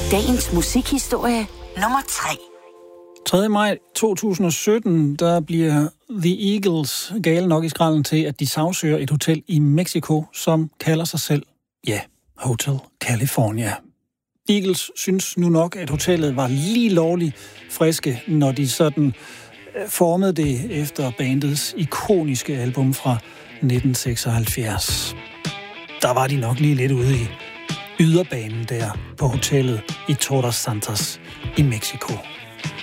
Dagens musikhistorie nummer 3. 3. maj 2017, der bliver The Eagles gale nok i skralden til, at de sagsøger et hotel i Mexico, som kalder sig selv, Hotel California. Eagles synes nu nok, at hotellet var lige lovligt friske, når de sådan formede det efter bandets ikoniske album fra 1976. Der var de nok lige lidt ude i yderbanen der på hotellet i Todos Santos i Mexico.